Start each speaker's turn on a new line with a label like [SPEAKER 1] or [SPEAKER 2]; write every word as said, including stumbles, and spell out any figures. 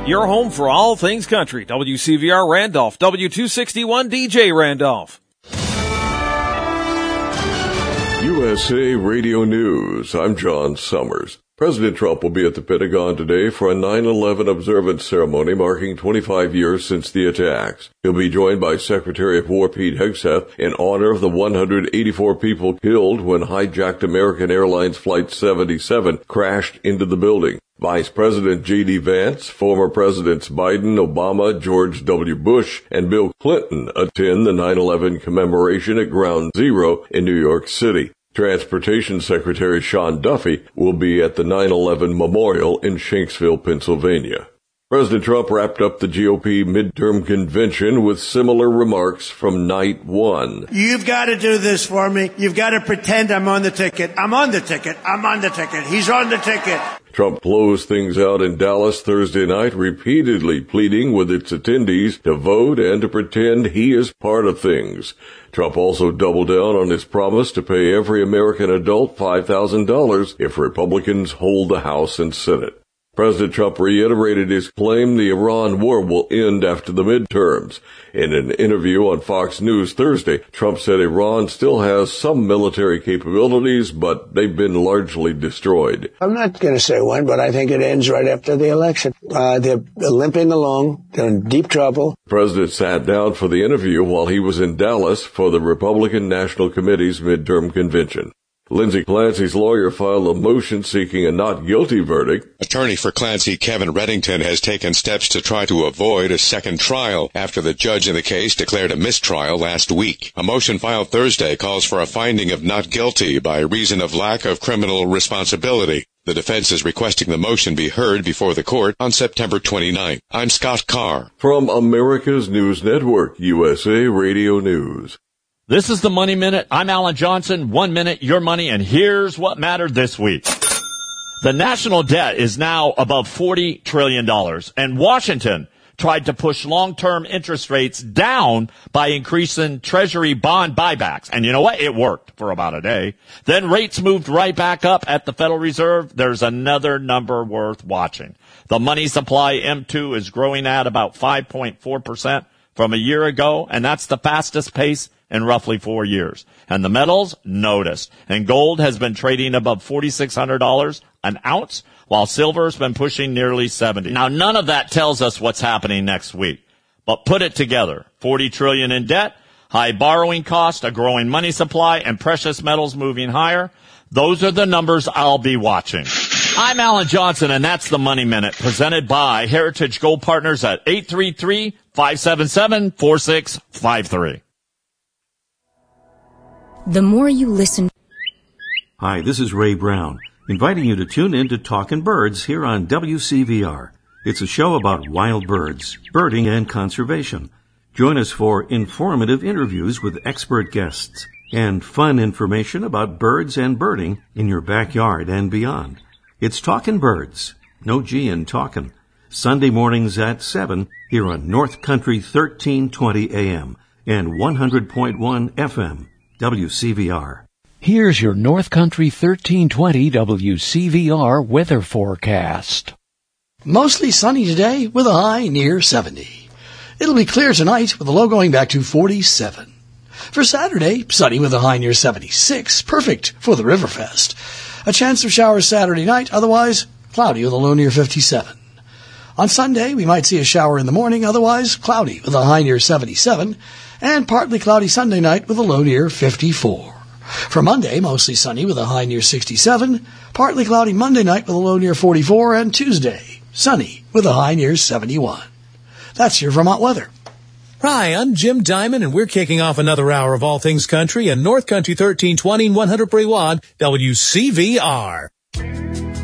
[SPEAKER 1] Your home for all things country. W C V R Randolph, W two sixty-one D J Randolph.
[SPEAKER 2] U S A Radio News. I'm John Summers. President Trump will be at the Pentagon today for a nine eleven observance ceremony marking twenty-five years since the attacks. He'll be joined by Secretary of War Pete Hegseth in honor of the one hundred eighty-four people killed when hijacked American Airlines Flight seventy-seven crashed into the building. Vice President J D Vance, former Presidents Biden, Obama, George W. Bush, and Bill Clinton attend the nine eleven commemoration at Ground Zero in New York City. Transportation Secretary Sean Duffy will be at the nine eleven Memorial in Shanksville, Pennsylvania. President Trump wrapped up the G O P midterm convention with similar remarks from night one.
[SPEAKER 3] You've got to do this for me. You've got to pretend I'm on the ticket. I'm on the ticket. I'm on the ticket. He's on the ticket.
[SPEAKER 2] Trump closed things out in Dallas Thursday night, repeatedly pleading with its attendees to vote and to pretend he is part of things. Trump also doubled down on his promise to pay every American adult five thousand dollars if Republicans hold the House and Senate. President Trump reiterated his claim the Iran war will end after the midterms. In an interview on Fox News Thursday, Trump said Iran still has some military capabilities, but they've been largely destroyed.
[SPEAKER 4] I'm not going to say when, but I think it ends right after the election. Uh, they're limping along. They're in deep trouble.
[SPEAKER 2] The president sat down for the interview while he was in Dallas for the Republican National Committee's midterm convention. Lindsey Clancy's lawyer filed a motion seeking a not guilty verdict.
[SPEAKER 5] Attorney for Clancy, Kevin Reddington, has taken steps to try to avoid a second trial after the judge in the case declared a mistrial last week. A motion filed Thursday calls for a finding of not guilty by reason of lack of criminal responsibility. The defense is requesting the motion be heard before the court on September twenty-ninth. I'm Scott Carr.
[SPEAKER 2] From America's News Network, U S A Radio News.
[SPEAKER 6] This is the Money Minute. I'm Alan Johnson. One minute, your money, and here's what mattered this week. The national debt is now above forty trillion dollars, and Washington tried to push long-term interest rates down by increasing Treasury bond buybacks. And you know what? It worked for about a day. Then rates moved right back up at the Federal Reserve. There's another number worth watching. The money supply, M two, is growing at about five point four percent from a year ago, and that's the fastest pace in roughly four years. And the metals noticed. And gold has been trading above forty-six hundred dollars an ounce, while silver's been pushing nearly seventy. Now, none of that tells us what's happening next week. But put it together. forty trillion dollars in debt, high borrowing cost, a growing money supply, and precious metals moving higher. Those are the numbers I'll be watching. I'm Alan Johnson, and that's the Money Minute, presented by Heritage Gold Partners at eight three three, five seven seven, four six five three.
[SPEAKER 7] The more you listen.
[SPEAKER 8] Hi, this is Ray Brown, inviting you to tune in to Talkin' Birds here on W C V R. It's a show about wild birds, birding, and conservation. Join us for informative interviews with expert guests and fun information about birds and birding in your backyard and beyond. It's Talkin' Birds, no G in talkin', Sunday mornings at seven here on North Country thirteen twenty A M and one hundred point one F M. W C V R.
[SPEAKER 9] Here's your North Country thirteen twenty W C V R weather forecast.
[SPEAKER 10] Mostly sunny today with a high near seventy. It'll be clear tonight with a low going back to forty-seven. For Saturday, sunny with a high near seventy-six, perfect for the Riverfest. A chance of showers Saturday night, otherwise cloudy with a low near fifty-seven. On Sunday, we might see a shower in the morning, otherwise cloudy with a high near seventy-seven. And partly cloudy Sunday night with a low near fifty-four. For Monday, mostly sunny with a high near sixty-seven, partly cloudy Monday night with a low near forty-four, and Tuesday, sunny with a high near seventy-one. That's your Vermont weather.
[SPEAKER 11] Hi, I'm Jim Diamond, and we're kicking off another hour of All Things Country and North Country thirteen twenty and one hundred Brewan W C V R.